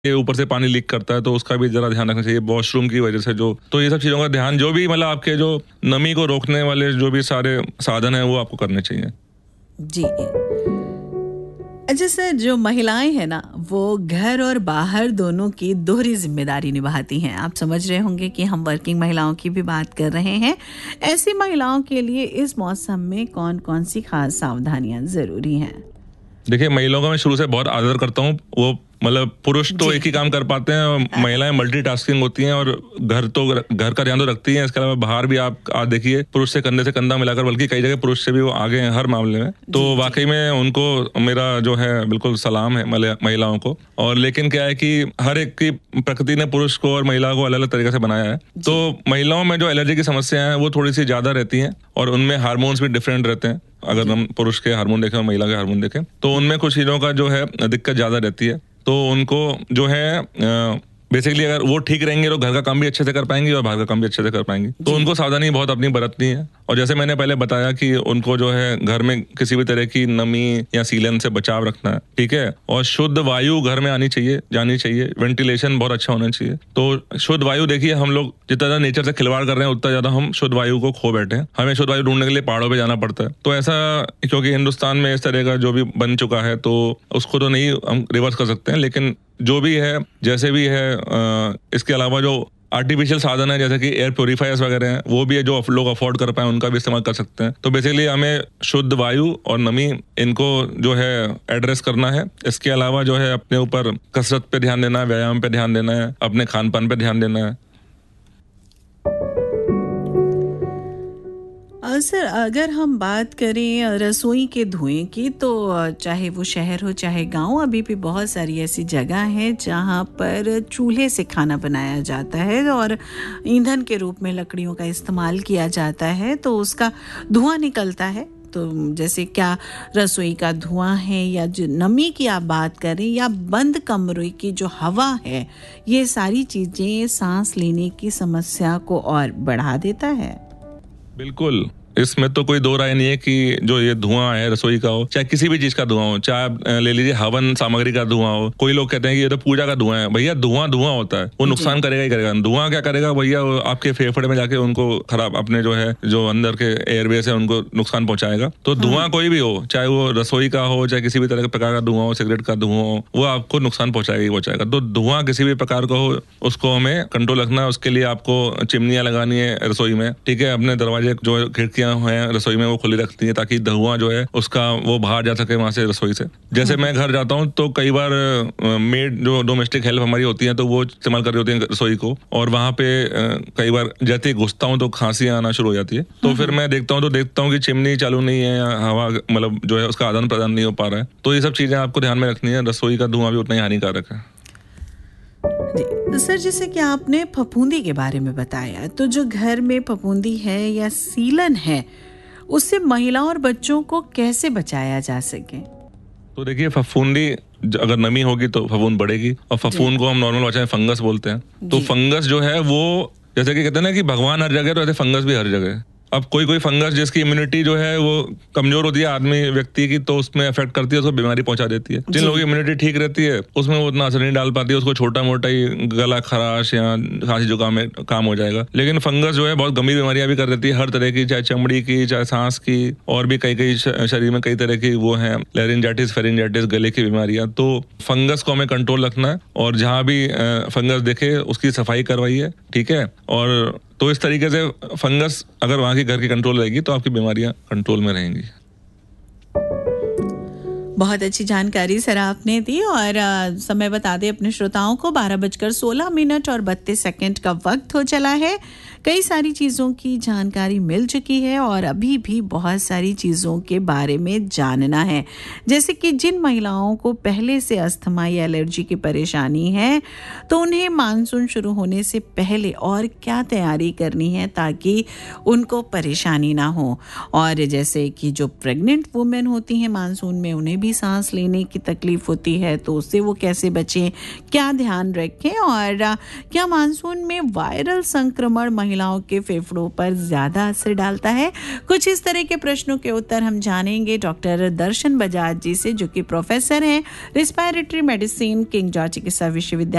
के ऊपर से पानी लीक करता है तो उसका भी ज़रा ध्यान रखना चाहिए, वॉशरूम की वजह से तो ये सब चीज़ों का ध्यान, जो भी मतलब आपके जो नमी को रोकने वाले जो भी सारे साधन हैं वो आपको करने चाहिए। जी। अच्छा सर, जो महिलाएं हैं ना, वो घर और बाहर दोनों की दोहरी जिम्मेदारी निभाती हैं। आप समझ रहे होंगे कि हम वर्किंग महिलाओं की भी बात कर रहे हैं। ऐसी महिलाओं के लिए इस मौसम में कौन-कौन सी खास सावधानियां ज़रूरी हैं? देखिए, महिलाओं का मैं शुरू से बहुत आदर करता हूँ। वो मतलब पुरुष तो जी। एक ही काम कर पाते हैं और महिलाएं मल्टीटास्किंग होती हैं और घर का ध्यान तो रखती हैं। इसके अलावा बाहर भी आप देखिए, पुरुष से कंधा मिलाकर, बल्कि कई जगह पुरुष से भी वो आगे हैं हर मामले में। तो जी, वाकई में उनको मेरा जो है बिल्कुल सलाम है महिलाओं को। और लेकिन क्या है कि हर एक की प्रकृति ने पुरुष को और महिला को अलग-अलग तरीके से बनाया है। तो महिलाओं में जो एलर्जी की समस्याएं हैं वो थोड़ी-सी ज़्यादा रहती हैं और उनमें हार्मोन्स भी डिफरेंट रहते हैं। अगर हम पुरुष के हार्मोन देखें और महिला के हार्मोन देखें तो उनमें कुछ चीज़ों का जो है दिक्कत ज़्यादा रहती है। तो उनको जो है बेसिकली अगर वो ठीक रहेंगे तो घर का काम भी अच्छे से कर पाएंगी और बाहर का काम भी अच्छे से कर पाएंगी। तो उनको सावधानी बहुत अपनी बरतनी है। और जैसे मैंने पहले बताया कि उनको जो है घर में किसी भी तरह की नमी या सीलन से बचाव रखना है, ठीक है। और शुद्ध वायु घर में जानी चाहिए। वेंटिलेशन बहुत अच्छा होना चाहिए। तो शुद्ध वायु, देखिए हम लोग जितना ज्यादा नेचर से खिलवाड़ कर रहे हैं उतना ज्यादा हम शुद्ध वायु को खो बैठे हैं। हमें शुद्ध वायु ढूंढने के लिए पहाड़ों पे जाना पड़ता है। तो ऐसा, क्योंकि हिंदुस्तान में इस तरह का जो भी बन चुका है तो उसको तो नहीं हम रिवर्स कर सकते हैं, लेकिन जो भी है जैसे भी है इसके अलावा जो आर्टिफिशियल साधन है जैसे कि एयर प्योरीफायर्स वगैरह हैं, वो भी है जो लोग अफोर्ड कर पाए उनका भी इस्तेमाल कर सकते हैं। तो बेसिकली हमें शुद्ध वायु और नमी इनको जो है एड्रेस करना है। इसके अलावा जो है अपने ऊपर कसरत पे ध्यान देना है, व्यायाम पे ध्यान देना है, अपने खान पान पे ध्यान देना है। सर, अगर हम बात करें रसोई के धुएं की, तो चाहे वो शहर हो चाहे गांव, अभी भी बहुत सारी ऐसी जगह है जहां पर चूल्हे से खाना बनाया जाता है और ईंधन के रूप में लकड़ियों का इस्तेमाल किया जाता है, तो उसका धुआं निकलता है। तो जैसे क्या रसोई का धुआं है या जो नमी की आप बात करें या बंद कमरे की जो हवा है, ये सारी चीज़ें सांस लेने की समस्या को और बढ़ा देता है। बिल्कुल, इसमें तो कोई दो राय नहीं है कि जो ये धुआं है रसोई का हो, चाहे किसी भी चीज का धुआं हो, चाहे आप ले लीजिए हवन सामग्री का धुआं हो। कोई लोग कहते हैं कि ये तो पूजा का धुआं है। भैया, धुआं होता है, वो नुकसान करेगा ही करेगा। धुआं क्या करेगा भैया, आपके फेफड़े में जाके उनको खराब, अपने जो है जो अंदर के एयरवेज है उनको नुकसान पहुंचाएगा। तो धुआं कोई भी हो, चाहे वो रसोई का हो, चाहे किसी भी तरह के प्रकार का धुआं हो, सिगरेट का धुआं हो, वो आपको नुकसान पहुंचाएगा। तो धुआं किसी भी प्रकार का हो उसको हमें कंट्रोल रखना है। उसके लिए आपको चिमनियां लगानी है रसोई में, ठीक है। अपने दरवाजे जो खिड़कियां हैं रसोई में वो खुली रखती है ताकि धुआं जो है उसका वो बाहर जा सके वहां से, रसोई से। जैसे मैं घर जाता हूँ तो कई बार मेड जो डोमेस्टिक हेल्प हमारी होती है तो वो इस्तेमाल कर रही होती है रसोई को, और वहां पे कई बार जैसे ही घुसता हूँ तो खांसी आना शुरू हो जाती है। तो फिर मैं देखता हूँ कि चिमनी चालू नहीं है या हवा मतलब जो है उसका आदान प्रदान नहीं हो पा रहा है। तो ये सब चीजें आपको ध्यान में रखनी है। रसोई का धुआं भी उतना ही हानिकारक है। जी सर, जैसे कि आपने फफूंदी के बारे में बताया, तो जो घर में फफूंदी है या सीलन है, उससे महिलाओं और बच्चों को कैसे बचाया जा सके? तो देखिए, फफूंदी अगर नमी होगी तो फफूंद बढ़ेगी, और फफूंद को हम नॉर्मल भाषा में फंगस बोलते हैं। तो फंगस जो है वो, जैसे कि कहते हैं ना कि भगवान हर जगह, तो ऐसे फंगस भी हर जगह है। अब कोई फंगस जिसकी इम्यूनिटी जो है वो कमजोर होती है आदमी व्यक्ति की, तो उसमें अफेक्ट करती है, उसको बीमारी पहुंचा देती है। जिन लोगों की इम्यूनिटी ठीक रहती है उसमें वो उतना असर नहीं डाल पाती है, उसको छोटा मोटा ही गला खराश या खांसी जुकाम में काम हो जाएगा। लेकिन फंगस जो है बहुत गंभीर बीमारियां भी कर देती है, हर तरह की, चाहे चमड़ी की, चाहे सांस की, और भी कई शरीर में कई तरह की वो है, लैरिंजाइटिस, फेरिंजाइटिस, गले की बीमारियां। तो फंगस को हमें कंट्रोल रखना है और जहां भी फंगस दिखे उसकी सफाई करवाइए, ठीक है। और तो इस तरीके से फंगस अगर वहाँ की घर की कंट्रोल रहेगी तो आपकी बीमारियां कंट्रोल में रहेंगी। बहुत अच्छी जानकारी सर आपने दी। और समय बता दें अपने श्रोताओं को, 12:16 और 32 सेकंड का वक्त हो चला है। कई सारी चीज़ों की जानकारी मिल चुकी है और अभी भी बहुत सारी चीज़ों के बारे में जानना है। जैसे कि जिन महिलाओं को पहले से अस्थमा या एलर्जी की परेशानी है, तो उन्हें मानसून शुरू होने से पहले और क्या तैयारी करनी है ताकि उनको परेशानी ना हो। और जैसे कि जो प्रेग्नेंट वुमेन होती हैं, मानसून में उन्हें भी सांस लेने की तकलीफ होती है, तो उससे वो कैसे बचें, क्या ध्यान रखें, और क्या मानसून में वायरल संक्रमण महिलाओं के फेफड़ों पर ज्यादा असर डालता है। कुछ इस तरह के प्रश्नों के उत्तर हम जानेंगे डॉक्टर दर्शन बजाज जी से, जो कि प्रोफेसर हैं रेस्पिरेटरी मेडिसिन, किंग जॉर्ज चिकित्सा विश्वविद्यालय